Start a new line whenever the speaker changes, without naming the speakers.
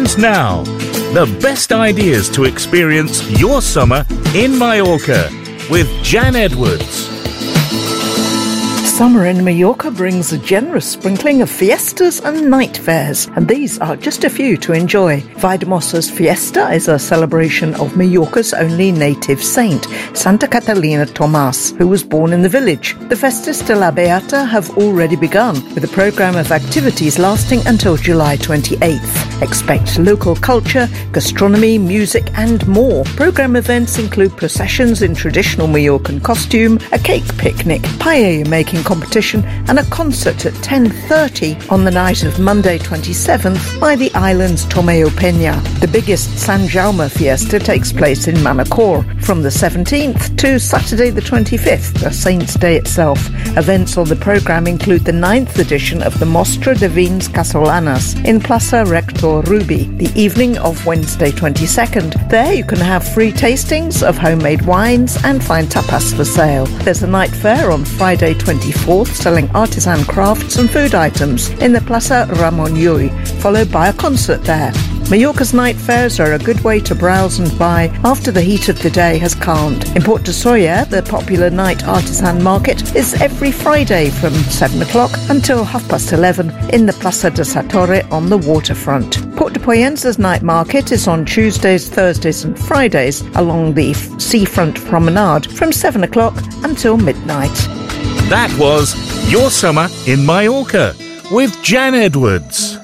And now, the best ideas to experience your summer in Mallorca with Jan Edwards.
Summer in Mallorca brings a generous sprinkling of fiestas and night fairs, and these are just a few to enjoy. Valldemosa's Fiesta is a celebration of Mallorca's only native saint, Santa Catalina Tomàs, who was born in the village. The Festes de la Beata have already begun, with a programme of activities lasting until July 28th. Expect local culture, gastronomy, music and more. Programme events include processions in traditional Mallorcan costume, a cake picnic, paella making competition and a concert at 10:30 on the night of Monday 27th by the island's Tomeo Peña. The biggest San Jaume fiesta takes place in Manacor from the 17th to Saturday the 25th, the Saint's Day itself. Events on the programme include the 9th edition of the Mostra de Vins Casolanas in Plaça Rector Rubi, the evening of Wednesday 22nd. There you can have free tastings of homemade wines and find tapas for sale. There's a night fair on Friday 24th selling artisan crafts and food items in the Plaça Ramon Llull, followed by a concert there. Mallorca's night fairs are a good way to browse and buy after the heat of the day has calmed. In Port de Sóller, the popular night artisan market is every Friday from 7 o'clock until 11:30 in the Plaça de Sa Torre on the waterfront. Port de Poyensa's night market is on Tuesdays, Thursdays and Fridays along the seafront promenade from 7 o'clock until midnight.
That was Your Summer in Mallorca with Jan Edwards.